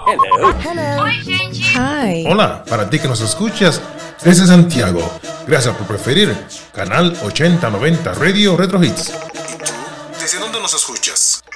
Hello. Hello. Oi, gente. Hi. Hola, para ti que nos escuchas desde Santiago. Gracias por preferir Canal 8090 Radio Retro Hits. ¿Y tú? ¿Desde dónde nos escuchas?